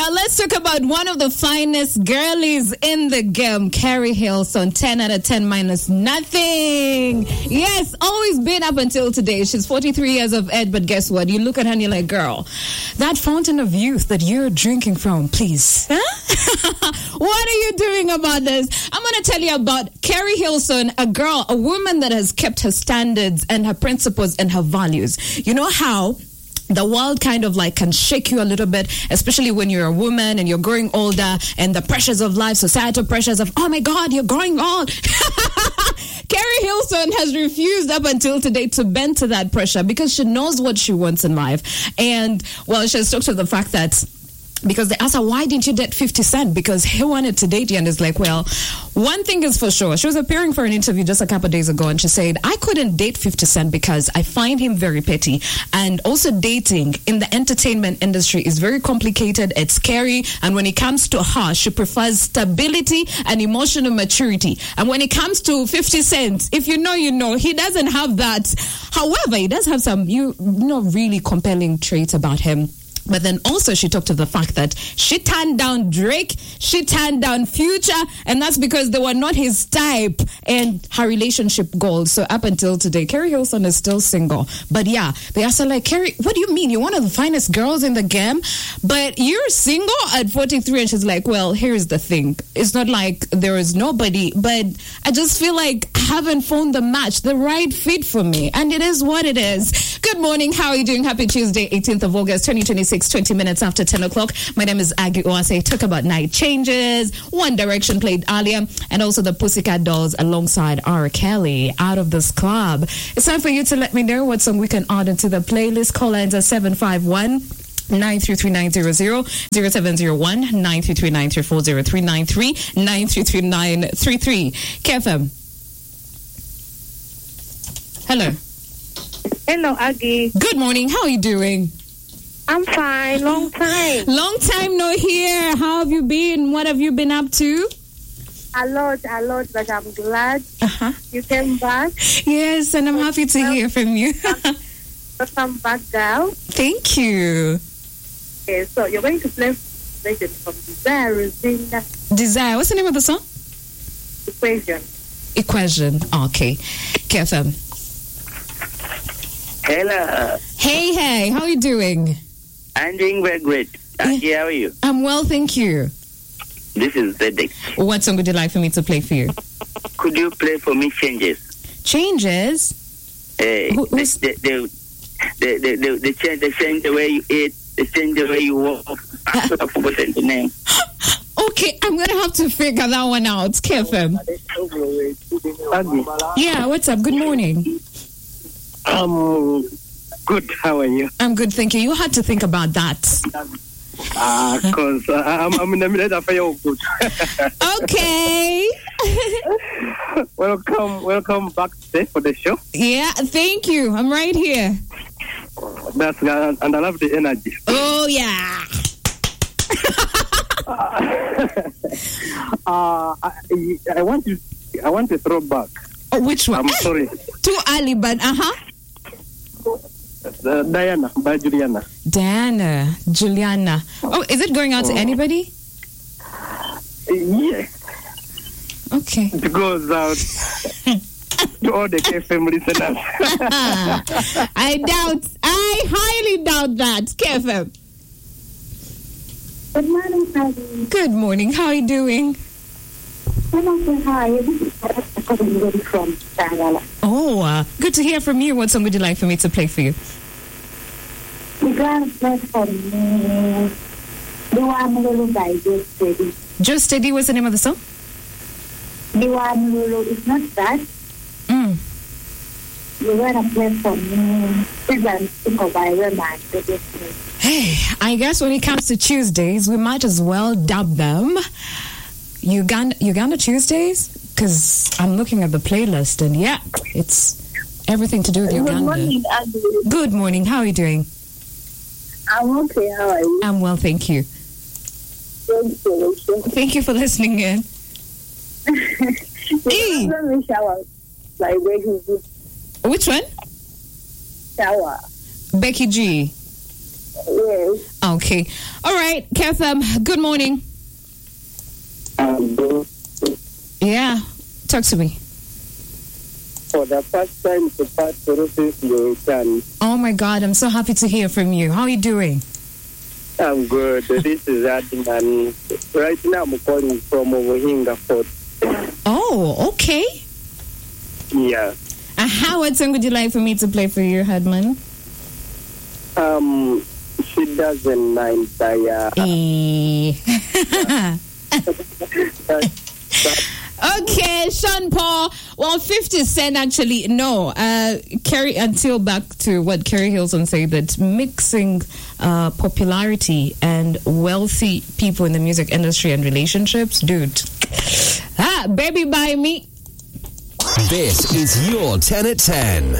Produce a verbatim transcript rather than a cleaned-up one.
Now let's talk about one of the finest girlies in the game, Carrie Hilson. ten out of ten minus nothing. Yes, always been up until today. She's forty-three years of age, but guess what? You look at her and you're like, girl, that fountain of youth that you're drinking from, please. Huh? What are you doing about this? I'm going to tell you about Carrie Hilson, a girl, a woman that has kept her standards and her principles and her values. You know how the world kind of like can shake you a little bit, especially when you're a woman and you're growing older and the pressures of life, societal pressures of, oh my God, you're growing old. Carrie Hilson has refused up until today to bend to that pressure because she knows what she wants in life. And, well, she has talked to the fact that because they asked her, why didn't you date fifty Cent? Because he wanted to date you. And it's like, well, one thing is for sure. She was appearing for an interview just a couple of days ago, and she said, I couldn't date fifty Cent because I find him very petty. And also dating in the entertainment industry is very complicated. It's scary. And when it comes to her, she prefers stability and emotional maturity. And when it comes to fifty Cent, if you know, you know, he doesn't have that. However, he does have some, you know, really compelling traits about him. But then also she talked to the fact that she turned down Drake, she turned down Future, and that's because they were not his type and her relationship goals. So up until today, Carrie Hilson is still single. But yeah, they asked her like, Carrie, what do you mean? You're one of the finest girls in the game, but you're single at forty-three. And she's like, well, here's the thing. It's not like there is nobody, but I just feel like I haven't found the match, the right fit for me. And it is what it is. Good morning. How are you doing? Happy Tuesday, eighteenth of August, twenty twenty-six. twenty minutes after ten o'clock. My name is Aggie Oase. Talk about Night Changes. One Direction played earlier, and also the Pussycat Dolls alongside R. Kelly, Out of This Club. It's time for you to let me know what song we can add into the playlist. Call lines are seven five one nine three three nine zero zero, zero seven zero one nine three three nine three four zero three nine three nine three three nine three three. K F M. Hello. Hello, Aggie. Good morning. How are you doing? I'm fine. Long time. Long time no hear. How have you been? What have you been up to? A lot, a lot, but I'm glad uh-huh. you came back. Yes, and I'm happy to hear from you. Welcome back, girl. Thank you. Okay, so you're going to play Legend from Desire Resina. Desire. What's the name of the song? Equation. Equation. Okay. K F M. Hello. Hey, hey. How are you doing? I'm doing very great. Aggie, how are you? I'm well, thank you. This is Zedek. What song would you like for me to play for you? Could you play for me Changes? Changes? Uh, Who, the, the, the, the, the, the, change, the change the way you eat, the change the way you walk. I've forgotten the name. Okay, I'm going to have to figure that one out. K F M. Aggie. Yeah, what's up? Good morning. Um, good. How are you? I'm good, thank you. You had to think about that. Ah, uh, cause uh, I'm, I'm in the middle of your good. Okay. welcome, welcome back today for the show. Yeah, thank you. I'm right here. That's uh, and I love the energy. Oh yeah. uh, I, I want to, I want to throw back. Oh, which one? I'm sorry. Too early, but uh huh. Uh, Diana by Juliana. Diana, Juliana. Oh, is it going out to anybody? Yeah. Okay. It goes out to all the K F M listeners. I doubt. I highly doubt that. K F M. Good morning, Aggie. Good morning. How are you doing? I'm okay. Hi. This is from Sarala. Oh, uh, good to hear from you. What song would you like for me to play for you? The grand play for me. The one Lulu by Just Steady. Just Steady was the name of the song? The one Lulu is not that. Mm. The one play for me. The grand single by Rema. Hey, I guess when it comes to Tuesdays, we might as well dub them Uganda, Uganda Tuesdays, because I'm looking at the playlist and yeah, it's everything to do with Uganda. Good morning, Aggie. Good morning. How are you doing? I'm okay. How are you? I'm well, thank you. Thank you. Thank you for listening in. Hey. Shower. Like Becky G. Which one? Shower. Becky G. Yes. Okay. All right, K F M, good morning. Um, Yeah, talk to me. for the first time to pass through this your return. Oh my God, I'm so happy to hear from you. How are you doing? I'm good. This is Adnan. Right now I'm calling from Omuhinga Fort. Oh, okay. Yeah. Uh, how what song would you like for me to play for you, Hadman? Um, she doesn't mind. I, uh, Eh. that, that, Okay, Sean Paul. Well, fifty Cent actually, no. Uh, Kerry, until back to what Kerry Hilson said, that mixing uh, popularity and wealthy people in the music industry and relationships, dude. Ah, baby by me. This is your ten at ten.